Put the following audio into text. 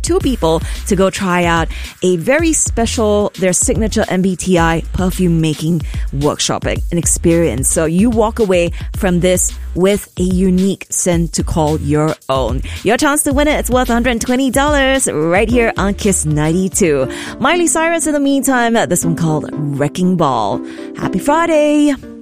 2 people to go try out a very special, their signature MBTI perfume making workshop, an experience. So you walk away from this with a unique scent to call your own. Your chance to win it, it's worth $120 right here on Kiss 92. Miley Cyrus in the meantime, this one called Wrecking Ball. Happy Friday!